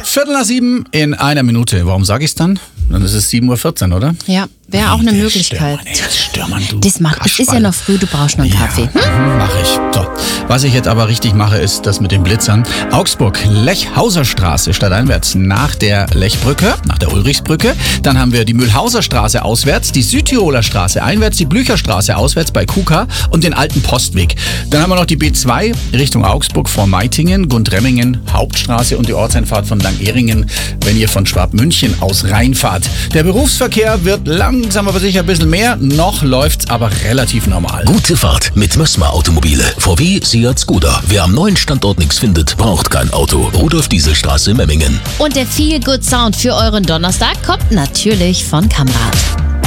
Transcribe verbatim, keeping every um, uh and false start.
Viertel nach sieben in einer Minute. Warum sage ich es dann? Dann ist es sieben Uhr vierzehn, oder? Ja, wäre auch eine Der Möglichkeit. Störmann, ey, das Störmann, du Das macht, es ist ja noch früh, du brauchst noch einen Kaffee. Ja, Hm? mache ich. So, was ich jetzt aber richtig mache, ist das mit den Blitzern. Augsburg, Lechhauser Straße stadteinwärts nach der Lechbrücke, nach der Ulrichsbrücke. Dann haben wir die Mühlhauser Straße auswärts, die Südtiroler Straße einwärts, die Blücherstraße auswärts bei Kuka und den alten Postweg. Dann haben wir noch die B zwei Richtung Augsburg vor Meitingen, Gundremmingen, Hauptstraße und die Ortseinfahrt von Langehringen, wenn ihr von Schwabmünchen aus reinfahrt. Der Berufsverkehr wird langsam aber sicher ein bisschen mehr. Noch läuft's aber relativ normal. Gute Fahrt mit Mössmer Automobile. V W, Seat, Skoda. Wer am neuen Standort nichts findet, braucht kein Auto. Rudolf-Diesel-Straße, Memmingen. Und der Feel Good Sound für euren Donnerstag kommt natürlich von Kamrad.